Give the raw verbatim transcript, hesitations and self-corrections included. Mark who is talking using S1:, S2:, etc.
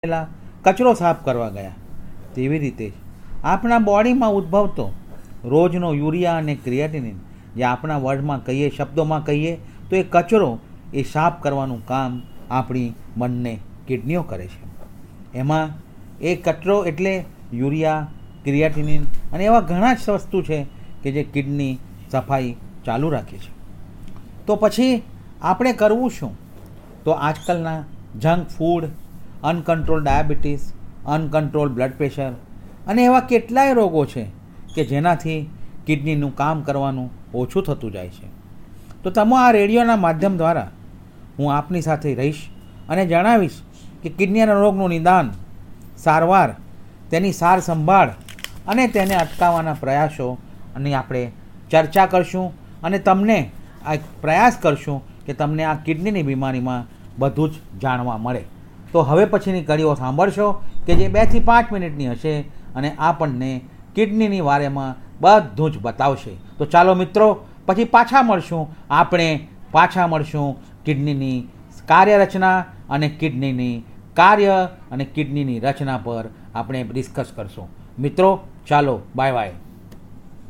S1: પહેલાં કચરો સાફ કરવા ગયા તેવી રીતે જ આપણા બોડીમાં ઉદ્ભવતો રોજનો યુરિયા અને ક્રિએટિનિન જે આપણા વર્ડમાં કહીએ શબ્દોમાં કહીએ તો એ કચરો એ સાફ કરવાનું કામ આપણી બંને કિડનીઓ કરે છે. એમાં એ કચરો એટલે યુરિયા, ક્રિએટિનિન અને એવા ઘણા જ વસ્તુ છે કે જે કિડની સફાઈ ચાલુ રાખે છે. તો પછી આપણે કરવું શું? તો આજકાલના junk food, uncontrol diabetes, uncontrol blood pressure અને એવા કેટલાય રોગો છે કે જેનાથી કિડનીનું કામ કરવાનું ઓછું થતું જાય છે. તો તમે આ રેડિયોના માધ્યમ દ્વારા હું આપની સાથે રહીશ અને જણાવીશ કે કિડનીના રોગનું નિદાન, સારવાર, તેની સાર સંભાળ અને તેને અટકાવવાના પ્રયાસો અને આપણે ચર્ચા કરશું અને તમને આ પ્રયાસ કરશું કે તમને આ કિડનીની બીમારીમાં બધું જ જાણવા મળે. તો હવે પછીની કડીઓ સાંભળશો કે જે બેથી પાંચ મિનિટની હશે અને આપણને કિડનીની વારેમાં બધું જ બતાવશે. તો ચાલો મિત્રો, પછી પાછા મળશું. આપણે પાછા મળશું કિડનીની કાર્યરચના અને કિડનીની કાર્ય અને કિડનીની રચના પર આપણે ડિસ્કસ કરશું. મિત્રો ચાલો, બાય બાય.